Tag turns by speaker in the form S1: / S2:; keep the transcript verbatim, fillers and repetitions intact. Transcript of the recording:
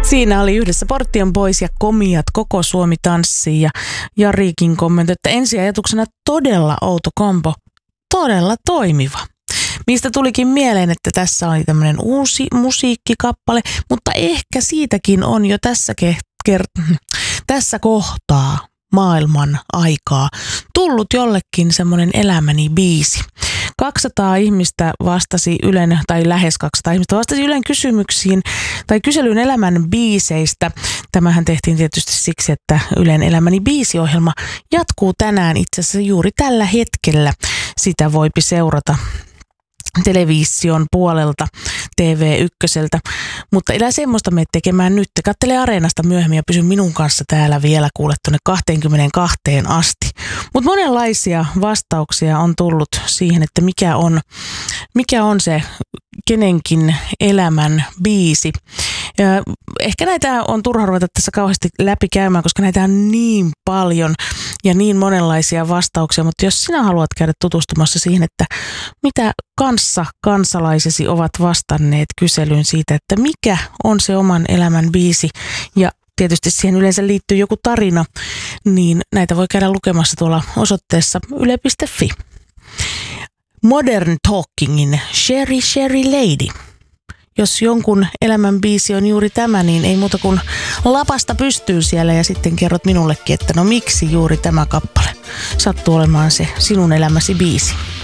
S1: Siinä oli yhdessä Portion Boys ja Komiat, Koko Suomi tanssii, ja Jarikin kommentoi, että ensiajatuksena todella outo kombo, todella toimiva. Mistä tulikin mieleen, että tässä oli tämmöinen uusi musiikkikappale, mutta ehkä siitäkin on jo tässä, ke- ker- tässä kohtaa maailman aikaa tullut jollekin semmoinen elämäni biisi. kaksisataa ihmistä vastasi Ylen, tai lähes kaksisataa ihmistä vastasi Ylen kysymyksiin tai kyselyyn elämän biiseistä. Tämähän tehtiin tietysti siksi, että Ylen Elämäni biisiohjelma jatkuu tänään itse asiassa juuri tällä hetkellä. Sitä voipi seurata television puolelta, T V ykköseltä, mutta elää semmoista me tekemään nyt. Kattele Areenasta myöhemmin ja pysy minun kanssa täällä vielä kuule tuonne kaksikymmentäkaksi asti. Mutta monenlaisia vastauksia on tullut siihen, että mikä on, mikä on se kenenkin elämän biisi. Ja ehkä näitä on turha ruveta tässä kauheasti läpikäymään, koska näitä on niin paljon ja niin monenlaisia vastauksia, mutta jos sinä haluat käydä tutustumassa siihen, että mitä kanssa kansalaisesi ovat vastanneet kyselyyn siitä, että mikä on se oman elämän biisi, ja tietysti siihen yleensä liittyy joku tarina, niin näitä voi käydä lukemassa tuolla osoitteessa yle piste fi. Modern Talkingin Sherry Sherry Lady. Jos jonkun elämän biisi on juuri tämä, niin ei muuta kuin lapasta pystyy siellä ja sitten kerrot minullekin, että no miksi juuri tämä kappale sattuu olemaan se sinun elämäsi biisi.